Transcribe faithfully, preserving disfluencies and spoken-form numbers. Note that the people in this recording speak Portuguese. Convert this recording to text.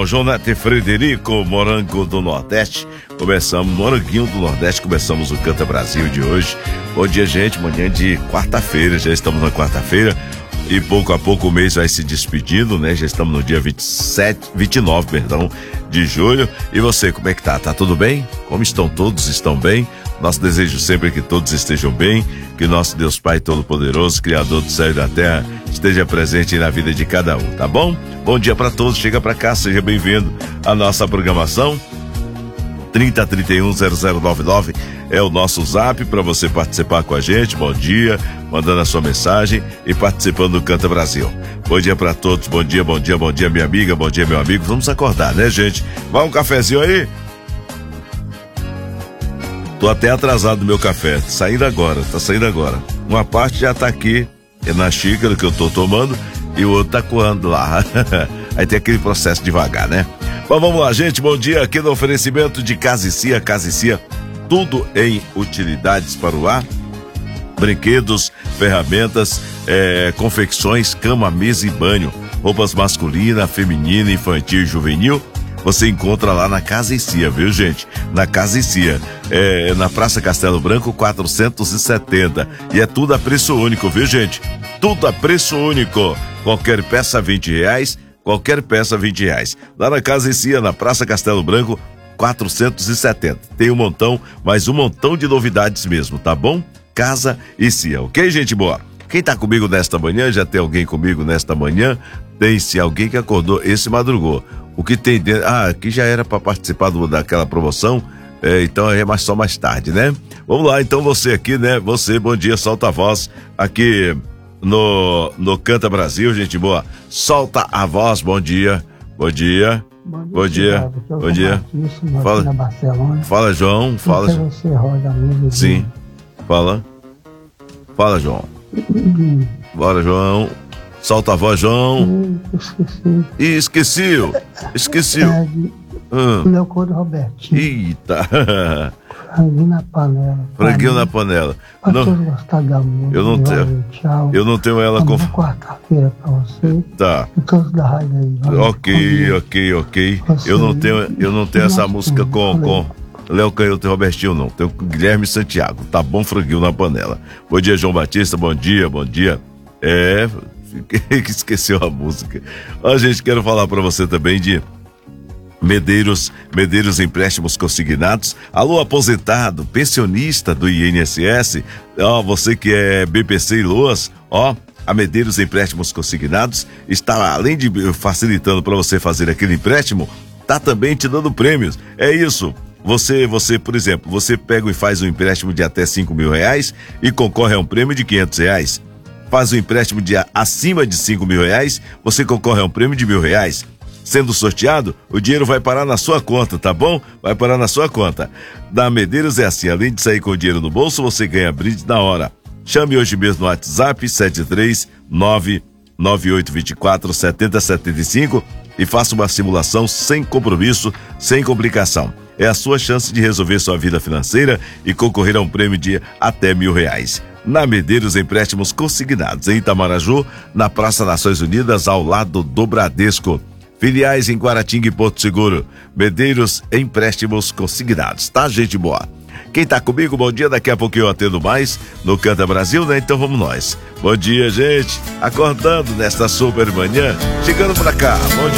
João Neto e Frederico, Morango do Nordeste. Começamos, Moranguinho do Nordeste, começamos o Canta Brasil de hoje. Bom dia, gente, manhã de quarta-feira, já estamos na quarta-feira. E pouco a pouco o mês vai se despedindo, né? Já estamos no dia vinte e sete, vinte e nove, perdão, de julho. E você, como é que tá? Tá tudo bem? Como estão todos? Estão bem? Nosso desejo sempre é que todos estejam bem, que nosso Deus Pai Todo-Poderoso, Criador do céu e da terra, esteja presente na vida de cada um, tá bom? Bom dia pra todos, chega pra cá, seja bem-vindo à nossa programação. trinta, trinta e um, zero zero nove nove é o nosso zap para você participar com a gente. Bom dia, mandando a sua mensagem e participando do Canta Brasil. Bom dia para todos, bom dia, bom dia, bom dia minha amiga, bom dia meu amigo. Vamos acordar, né, gente? Vai um cafezinho aí? Tô até atrasado no meu café, saindo agora, tá saindo agora. Uma parte já tá aqui, é na xícara que eu tô tomando, e o outro tá coando lá. Aí tem aquele processo devagar, né? Mas vamos lá, gente, bom dia, aqui no oferecimento de Casa e Cia, Casa e Cia, tudo em utilidades para o lar, brinquedos, ferramentas, é, confecções, cama, mesa e banho, roupas masculina, feminina, infantil e juvenil, você encontra lá na Casa e Cia, viu, gente? Na Casa e Cia, é, na Praça Castelo Branco, quatrocentos e setenta, e é tudo a preço único, viu, gente? Tudo a preço único, qualquer peça vinte reais, qualquer peça vinte reais. Lá na Casa e Cia, na Praça Castelo Branco, quatrocentos e setenta. Tem um montão, mas um montão de novidades mesmo, tá bom? Casa e Cia, ok, gente boa? Quem tá comigo nesta manhã, já tem alguém comigo nesta manhã? Tem-se alguém que acordou, esse madrugou. O que tem dentro... Ah, aqui já era para participar do, daquela promoção, é, então é mais, só mais tarde, né? Vamos lá, então você aqui, né? Você, bom dia, solta a voz aqui no, no Canta Brasil, gente boa. Solta a voz, bom dia, bom dia, bom dia, bom dia. Fala, fala, João, fala. Sim, fala, fala, João. Bora, João. Solta a voz, João. Esqueci. Ih, esqueceu. Esqueceu. É de hum. Leocoro Robertinho. Eita. Franguinho na panela. Franguinho na panela. Pra Não, todos gostar da música. eu não tenho. Tchau. Eu não tenho ela com. Boa quarta-feira pra você. Tá. E todos da rádio aí. Valeu. Ok, ok, ok. Eu não tenho, eu não tenho essa música com, com Léo Canhoto e Robertinho, não. Tenho com Guilherme Santiago. Tá bom, franguinho na panela. Bom dia, João Batista. Bom dia, bom dia. É. Que esqueceu a música. Ó, gente, quero falar pra você também de Medeiros, Medeiros Empréstimos Consignados. Alô, aposentado, pensionista do I N S S, ó, você que é B P C e Loas, ó, a Medeiros Empréstimos Consignados está, além de facilitando para você fazer aquele empréstimo, tá também te dando prêmios. É isso. Você, você, por exemplo, você pega e faz um empréstimo de até cinco mil reais e concorre a um prêmio de quinhentos reais. Faz um empréstimo de acima de cinco mil reais, você concorre a um prêmio de mil reais. Sendo sorteado, o dinheiro vai parar na sua conta, tá bom? Vai parar na sua conta. Da Medeiros é assim, além de sair com o dinheiro no bolso, você ganha brinde na hora. Chame hoje mesmo no WhatsApp sete três nove nove oito dois quatro sete zero sete cinco e faça uma simulação sem compromisso, sem complicação. É a sua chance de resolver sua vida financeira e concorrer a um prêmio de até mil reais. Na Medeiros Empréstimos Consignados, em Itamaraju, na Praça Nações Unidas, ao lado do Bradesco. Filiais em Guaratinga e Porto Seguro. Medeiros Empréstimos Consignados, tá, gente boa? Quem tá comigo, bom dia, daqui a pouco eu atendo mais no Canta Brasil, né? Então vamos nós. Bom dia, gente, acordando nesta super manhã, chegando pra cá, bom dia.